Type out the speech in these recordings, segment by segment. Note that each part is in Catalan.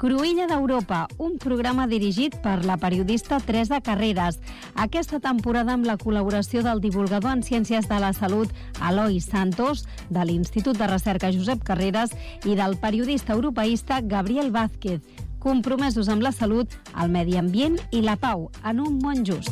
Cruïlla d'Europa, un programa dirigit per la periodista Teresa Carreras. Aquesta temporada amb la col·laboració del divulgador en Ciències de la Salut Eloi Santos, de l'Institut de Recerca Josep Carreras i del periodista europeista Gabriel Vázquez, compromesos amb la salut, el medi ambient i la pau en un món just.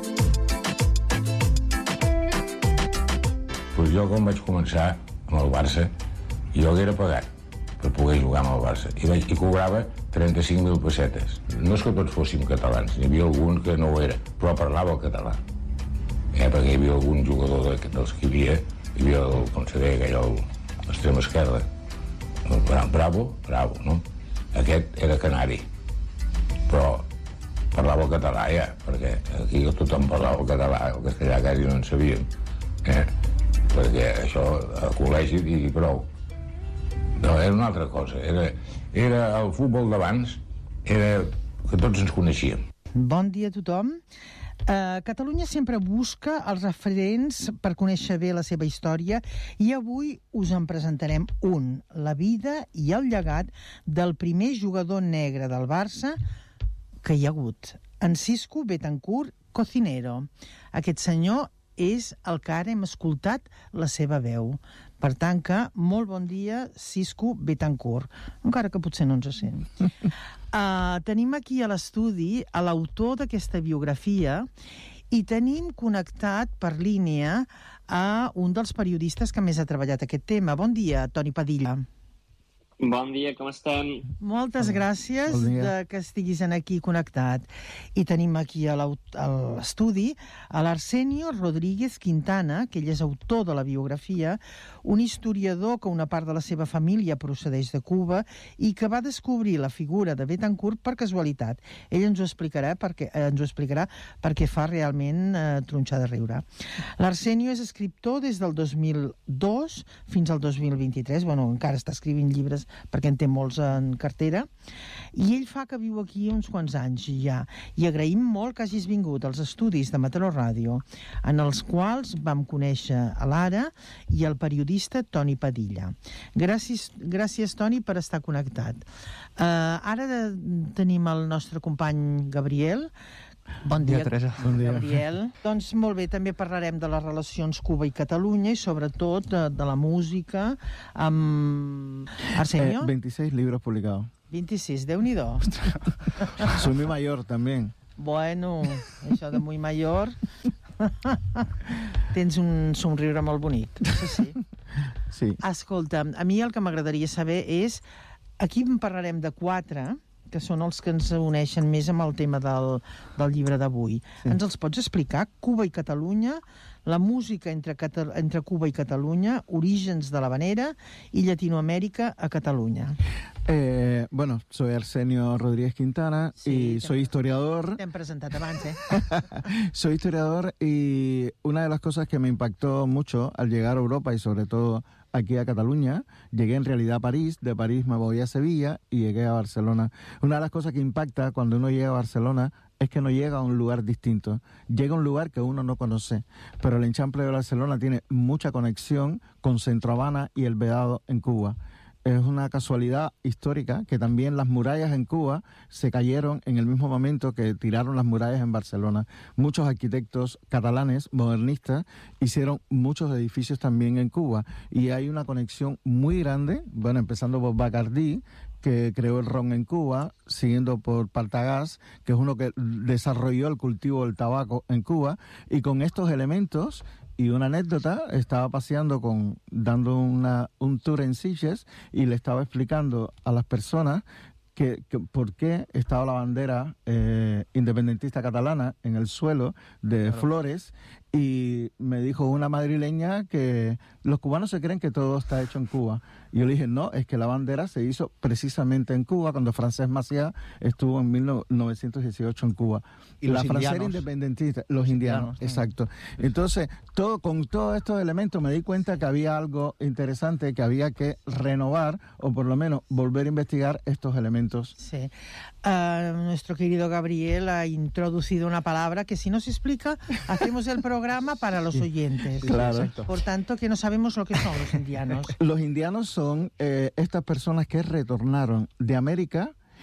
Pues jo, quan vaig començar amb el Barça, jo haguera pagat per poder jugar amb el Barça i cobrava 35.000 pessetes. No és que tots fóssim catalans, n'hi havia algun que no ho era, però parlava el català. Perquè hi havia algun jugador dels que hi havia el conseller, aquell, l'extrema esquerda, Bravo, no? Aquest era canari, però parlava el català ja, perquè aquí tothom parlava el català, el castellà quasi no en sabíem, perquè això a col·legi i prou. No, era una altra cosa, era el futbol d'abans, era que tots ens coneixíem. Bon dia a tothom. Catalunya sempre busca els referents per conèixer bé la seva història i avui us en presentarem un, la vida i el llegat del primer jugador negre del Barça que hi ha hagut, en Cisco Betancur Cocinero. Aquest senyor és el que ara hem escoltat la seva veu. Per tant que, molt bon dia, Cisco Betancur, encara que potser no ens sent. Tenim aquí a l'estudi a l'autor d'aquesta biografia i tenim connectat per línia a un dels periodistes que més ha treballat aquest tema. Bon dia, Toni Padilla. Bon dia, com estem? Moltes gràcies que estiguis aquí connectat. I tenim aquí a l'estudi a l'Arsenio Rodríguez Quintana, que ell és autor de la biografia, un historiador que una part de la seva família procedeix de Cuba i que va descobrir la figura de Betancur per casualitat. Ell ens ho explicarà perquè fa realment tronxar de riure. L'Arsenio és escriptor des del 2002 fins al 2023. Bueno, encara està escrivint llibres perquè en té molts en cartera, i ell fa que viu aquí uns quants anys ja, i agraïm molt que hagis vingut als estudis de Mataró Ràdio, en els quals vam conèixer a l'Ara i el periodista Toni Padilla. Gràcies, Toni, per estar connectat. Ara tenim el nostre company Gabriel. Bon dia, Teresa. Bon dia. Gabriel. Doncs molt bé, també parlarem de les relacions Cuba i Catalunya i sobretot de la música amb Arsenio. 26 libros publicados. 26, Déu-n'hi-do. Soy muy mayor también. Bueno, això de muy mayor... Tens un somriure molt bonic. Sí. Escolta, a mi el que m'agradaria saber és... Aquí en parlarem de 4... que són els que ens uneixen més amb el tema del llibre d'avui. Sí. Ens els pots explicar? Cuba i Catalunya, la música entre Cuba i Catalunya, orígens de l'havanera i Llatinoamèrica a Catalunya. Bueno, soy Arsenio Rodríguez Quintana y soy historiador. T'hem presentat abans, Soy historiador y una de las cosas que me impactó mucho al llegar a Europa y sobre todo aquí a Cataluña, llegué en realidad a París, de París me voy a Sevilla y llegué a Barcelona. Una de las cosas que impacta cuando uno llega a Barcelona es que no llega a un lugar distinto, llega a un lugar que uno no conoce, pero el Enchample de Barcelona tiene mucha conexión con Centro Habana y el Vedado en Cuba. Es una casualidad histórica que también las murallas en Cuba se cayeron en el mismo momento que tiraron las murallas en Barcelona. Muchos arquitectos catalanes, modernistas, hicieron muchos edificios también en Cuba y hay una conexión muy grande, bueno, empezando por Bacardí, que creó el ron en Cuba, siguiendo por Partagás, que es uno que desarrolló el cultivo del tabaco en Cuba, y con estos elementos... Y una anécdota, estaba paseando dando un tour en Sitges y le estaba explicando a las personas que por qué estaba la bandera independentista catalana en el suelo de flores, y me dijo una madrileña que los cubanos se creen que todo está hecho en Cuba. Y yo le dije, no, es que la bandera se hizo precisamente en Cuba cuando Francesc Macià estuvo en 1918 en Cuba. Y la los francesa independentista, los indianos, exacto. Entonces, con todos estos elementos me di cuenta que había algo interesante, que había que renovar o por lo menos volver a investigar estos elementos. Sí. Nuestro querido Gabriel ha introducido una palabra que si no se explica, hacemos el programa para los oyentes. Claro. Por tanto, que no sabemos lo que son los indianos. Los indianos son estas personas que retornaron de América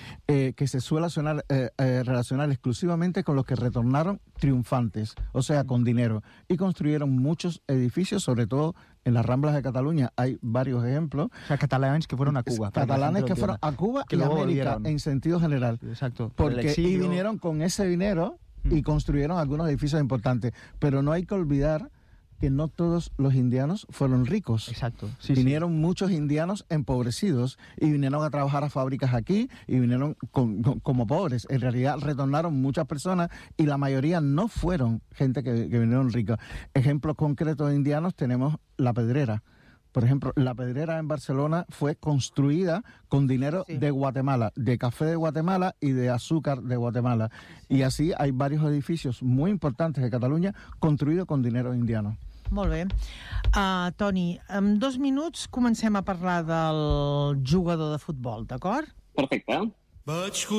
que se suele relacionar exclusivamente con los que retornaron triunfantes, o sea, con dinero, y construyeron muchos edificios, sobre todo en las Ramblas de Cataluña. Hay varios ejemplos. O sea, catalanes que fueron a Cuba. Catalanes que fueron a Cuba y América, volvieron. En sentido general. Exacto. Y vinieron con ese dinero y construyeron algunos edificios importantes. Pero no hay que olvidar que no todos los indianos fueron ricos. Exacto. Vinieron muchos indianos empobrecidos y vinieron a trabajar a fábricas aquí y vinieron como pobres. En realidad retornaron muchas personas y la mayoría no fueron gente que vinieron ricos. Ejemplos concretos de indianos tenemos La Pedrera. Por ejemplo, La Pedrera en Barcelona fue construida con dinero de Guatemala, de café de Guatemala y de azúcar de Guatemala. Y así hay varios edificios muy importantes de Catalunya construïts con dinero indiano. Molt bé. Toni, en 2 minuts comencem a parlar del jugador de futbol, d'acord? Perfecte.